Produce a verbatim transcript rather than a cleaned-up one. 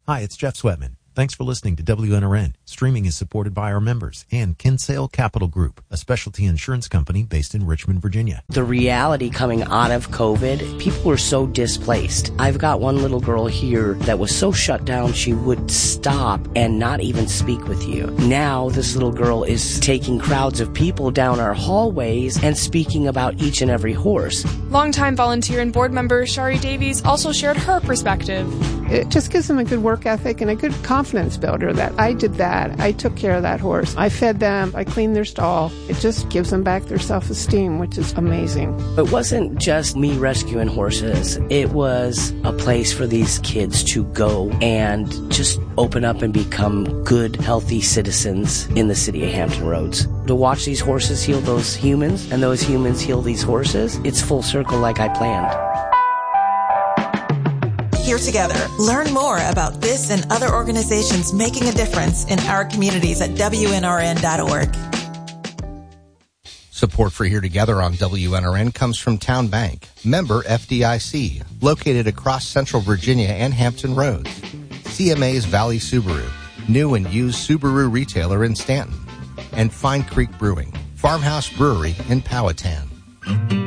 Hi, it's Jeff Sweatman. Thanks for listening to W N R N. Streaming is supported by our members and Kinsale Capital Group, a specialty insurance company based in Richmond, Virginia. The reality coming out of COVID, people were so displaced. I've got one little girl here that was so shut down she would stop and not even speak with you. Now this little girl is taking crowds of people down our hallways and speaking about each and every horse. Longtime volunteer and board member Shari Davies also shared her perspective. It just gives them a good work ethic and a good confidence builder that I did that. I took care of that horse. I fed them. I cleaned their stall. It just gives them back their self-esteem, which is amazing. It wasn't just me rescuing horses. It was a place for these kids to go and just open up and become good, healthy citizens in the city of Hampton Roads. To watch these horses heal those humans and those humans heal these horses, it's full circle like I planned. Here together. Learn more about this and other organizations making a difference in our communities at W N R N dot org. Support for Here Together on W N R N comes from Town Bank, member F D I C, located across Central Virginia and Hampton Roads. C M A's Valley Subaru, new and used Subaru retailer in Stanton. And Fine Creek Brewing, Farmhouse Brewery in Powhatan.